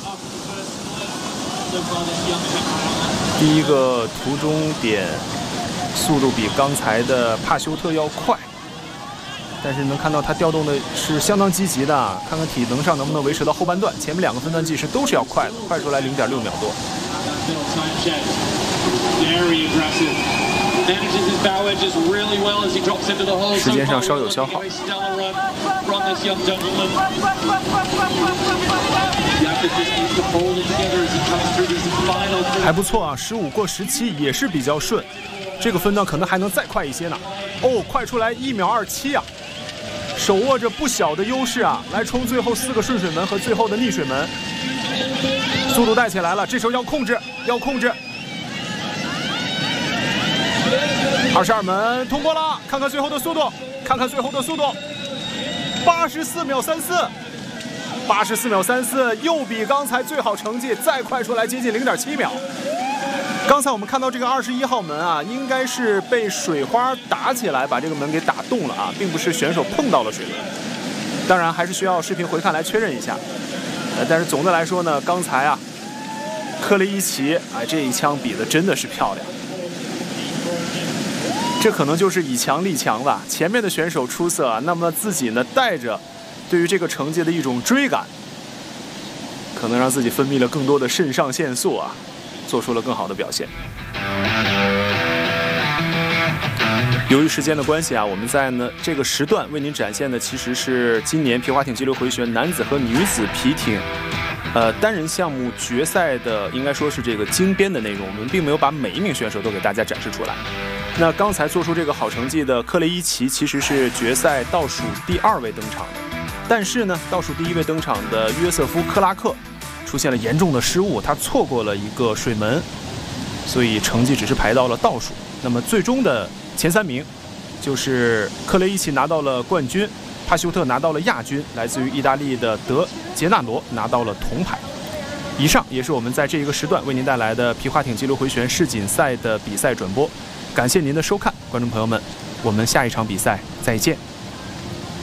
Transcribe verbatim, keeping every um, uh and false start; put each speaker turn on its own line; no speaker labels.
第一个途中点速度比刚才的帕修特要快，但是能看到他调动的是相当积极的，看看体能上能不能维持到后半段。前面两个分段计时都是要快的，快出来零点六秒多。时间上稍有消耗。还不错啊，十五过十七也是比较顺。这个分段可能还能再快一些呢。哦，快出来一秒二七啊！手握着不小的优势啊，来冲最后四个顺水门和最后的逆水门，速度带起来了。这时候要控制，要控制。二十二门通过了，看看最后的速度，看看最后的速度，八十四秒三四，八十四秒三四，又比刚才最好成绩再快出来接近零点七秒。刚才我们看到这个二十一号门啊，应该是被水花打起来把这个门给打动了啊，并不是选手碰到了水门。当然还是需要视频回看来确认一下。呃，但是总的来说呢，刚才啊，科雷伊奇啊这一枪比的真的是漂亮。这可能就是以强力强吧。前面的选手出色啊，那么自己呢带着对于这个成绩的一种追赶，可能让自己分泌了更多的肾上腺素啊。做出了更好的表现。由于时间的关系啊，我们在呢这个时段为您展现的其实是今年皮划艇激流回旋男子和女子皮艇，呃单人项目决赛的应该说是这个精编的内容，我们并没有把每一名选手都给大家展示出来。那刚才做出这个好成绩的克雷伊奇其实是决赛倒数第二位登场的，但是呢倒数第一位登场的约瑟夫克拉克出现了严重的失误，他错过了一个水门，所以成绩只是排到了倒数。那么最终的前三名就是克雷伊奇拿到了冠军，帕修特拿到了亚军，来自于意大利的德杰纳罗拿到了铜牌。以上也是我们在这一个时段为您带来的皮划艇激流回旋世锦赛的比赛转播，感谢您的收看，观众朋友们，我们下一场比赛再见。